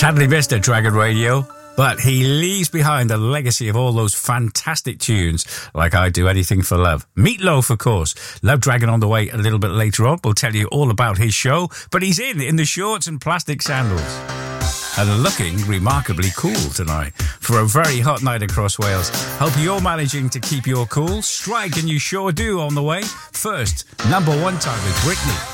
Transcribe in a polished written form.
Sadly missed at Dragon Radio, but he leaves behind a legacy of all those fantastic tunes like I Do Anything for Love. Meatloaf, of course. Love Dragon on the way a little bit later on. We'll tell you all about his show, but he's in the shorts and plastic sandals. And looking remarkably cool tonight for a very hot night across Wales. Hope you're managing to keep your cool. Strike, and you sure do, on the way. First, number one time with Britney.